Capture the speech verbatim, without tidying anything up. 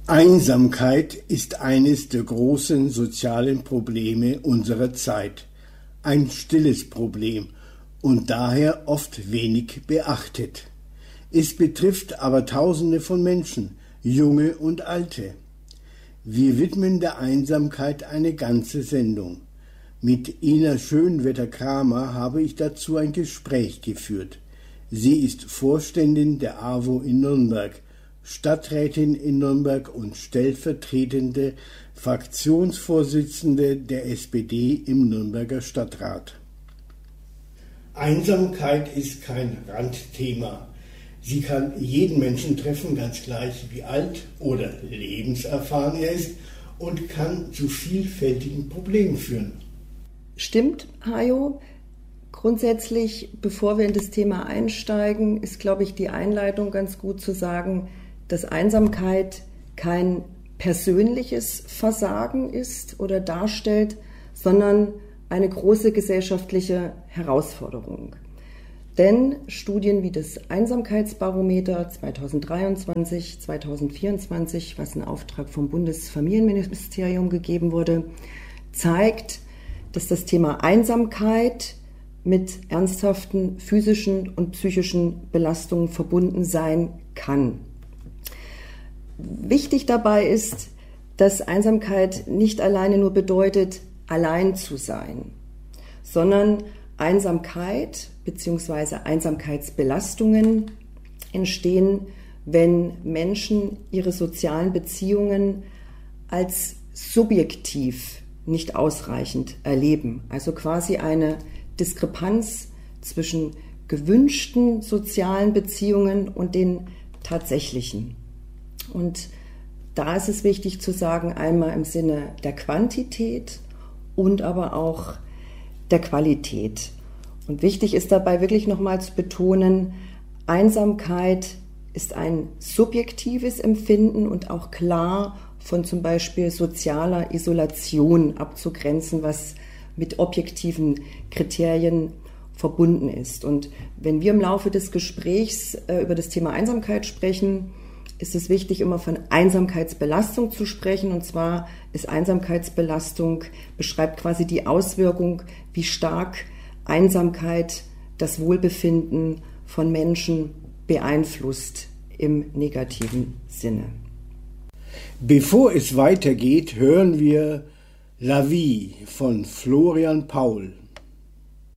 Einsamkeit ist eines der großen sozialen Probleme unserer Zeit. Ein stilles Problem und daher oft wenig beachtet. Es betrifft aber Tausende von Menschen, junge und alte. Wir widmen der Einsamkeit eine ganze Sendung. Mit Ina Schönwetter-Kramer habe ich dazu ein Gespräch geführt. Sie ist Vorständin der AWO in Nürnberg, Stadträtin in Nürnberg und stellvertretende Fraktionsvorsitzende der S P D im Nürnberger Stadtrat. Einsamkeit ist kein Randthema. Sie kann jeden Menschen treffen, ganz gleich wie alt oder lebenserfahren er ist, und kann zu vielfältigen Problemen führen. Stimmt, Hajo. Grundsätzlich, bevor wir in das Thema einsteigen, ist, glaube ich, die Einleitung ganz gut zu sagen, dass Einsamkeit kein persönliches Versagen ist oder darstellt, sondern eine große gesellschaftliche Herausforderung. Denn Studien wie das Einsamkeitsbarometer zweitausenddreiundzwanzig, zweitausendvierundzwanzig, was in Auftrag vom Bundesfamilienministerium gegeben wurde, zeigt, dass das Thema Einsamkeit mit ernsthaften physischen und psychischen Belastungen verbunden sein kann. Wichtig dabei ist, dass Einsamkeit nicht alleine nur bedeutet, allein zu sein, sondern Einsamkeit bzw. Einsamkeitsbelastungen entstehen, wenn Menschen ihre sozialen Beziehungen als subjektiv nicht ausreichend erleben. Also quasi eine Diskrepanz zwischen gewünschten sozialen Beziehungen und den tatsächlichen. Und da ist es wichtig zu sagen, einmal im Sinne der Quantität und aber auch der Qualität. Und wichtig ist dabei wirklich nochmal zu betonen, Einsamkeit ist ein subjektives Empfinden und auch klar von zum Beispiel sozialer Isolation abzugrenzen, was mit objektiven Kriterien verbunden ist. Und wenn wir im Laufe des Gesprächs äh, über das Thema Einsamkeit sprechen, ist es wichtig, immer von Einsamkeitsbelastung zu sprechen. Und zwar ist Einsamkeitsbelastung, beschreibt quasi die Auswirkung, wie stark Einsamkeit das Wohlbefinden von Menschen beeinflusst im negativen Sinne. Bevor es weitergeht, hören wir La Vie von Florian Paul.